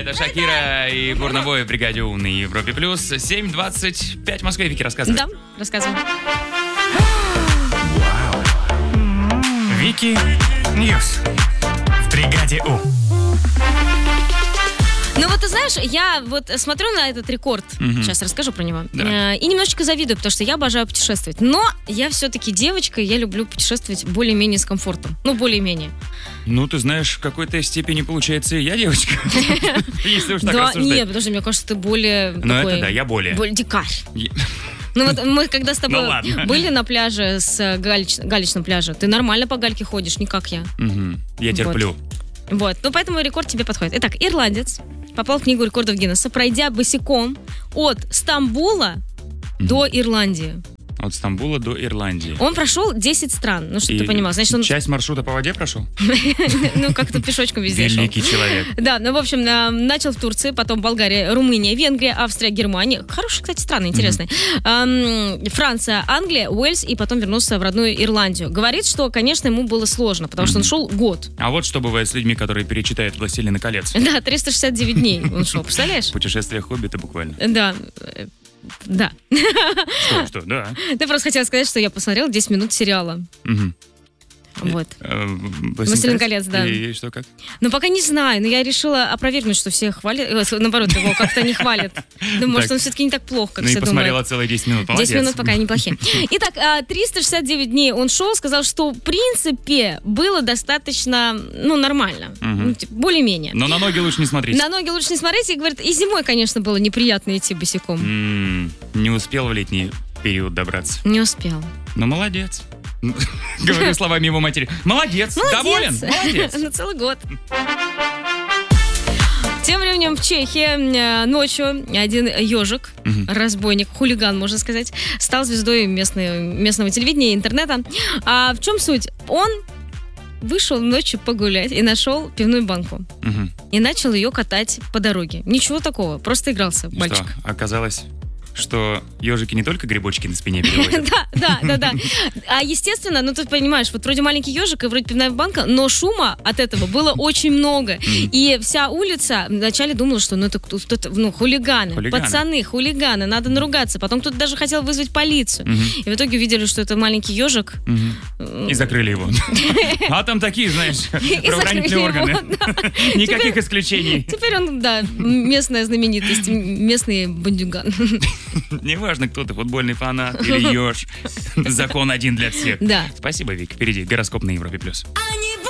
Это Шакира и Бурна-Бой в бригаде У на Европе+. 7:25 в Москве. Вики, рассказывай. Да, рассказывай. Вики Ньюс в бригаде У. Ну вот ты знаешь, я вот смотрю на этот рекорд, сейчас расскажу про него, Да. и немножечко завидую, потому что я обожаю путешествовать. Но я все-таки девочка, и я люблю путешествовать более-менее с комфортом. Ну, более-менее. Ну, ты знаешь, в какой-то степени получается и я девочка. Если уж так Да, рассуждать. нет, подожди, мне кажется, ты более Ну, такой... это да, я более. Более дикарь. Ну вот мы когда с тобой Ну, ладно. были на пляже, галечном пляже, ты нормально по гальке ходишь, не как я. Мгм. Я терплю. Вот, ну поэтому рекорд тебе подходит. Итак, ирландец попал в книгу рекордов Гиннесса, пройдя босиком от Стамбула до Ирландии. От Стамбула до Ирландии. Он прошел 10 стран, ну, чтобы И ты понимал. Значит, он часть маршрута по воде прошел? ну, как-то пешочком везде шел. Великий человек. Да, ну, в общем, начал в Турции, потом Болгария, Румыния, Венгрия, Австрия, Германия. Хорошие, кстати, страны, интересные. Франция, Англия, Уэльс, и потом вернулся в родную Ирландию. Говорит, что, конечно, ему было сложно, потому что он шел год. А вот что бывает с людьми, которые перечитают «Властелина колец». Да, 369 дней он шел, представляешь? Путешествие Хоббита буквально. Да. Да. Что, да. Ты просто хотела сказать, что я посмотрела 10 минут сериала. Мгм. Вот. «Властелин колец», да. И что, как? Но пока не знаю, но я решила опровергнуть, что все хвалят, наоборот, его как-то не хвалят. Думаю, может, Так. он все-таки не так плохо, как Ну и все посмотрела думают. целые 10 минут. 10 Молодец. минут пока неплохие. Итак, 369 дней он шел, сказал, что в принципе было достаточно, ну, нормально. Ну, типа, более-менее. Но на ноги лучше не смотреть. На ноги лучше не смотреть, и говорит, и зимой, конечно, было неприятно идти босиком. Не успел в летний период добраться. Не успел. Ну, молодец. Говорю словами его матери. Молодец, доволен? Молодец. На целый год. Тем временем в Чехии ночью один ежик, разбойник, хулиган, можно сказать, стал звездой местного телевидения и интернета. А в чем суть? Он вышел ночью погулять и нашел пивную банку. И начал ее катать по дороге. Ничего такого, просто игрался мальчик. Что, оказалось, что ежики не только грибочки на спине перевозят? Да. А естественно, ну ты понимаешь, вот вроде маленький ежик и вроде пивная банка, но шума от этого было очень много. И вся улица вначале думала, что ну это кто-то, ну, хулиганы, пацаны, хулиганы, надо наругаться. Потом кто-то даже хотел вызвать полицию. И в итоге увидели, что это маленький ежик. И закрыли его. А там такие, знаешь, правоохранительные органы. Никаких исключений. Теперь он, да, местная знаменитость, местный бандюган. Неважно, кто ты, футбольный фанат или еж. Закон один для всех. Да. Спасибо, Вик. Впереди гороскоп на Европе+.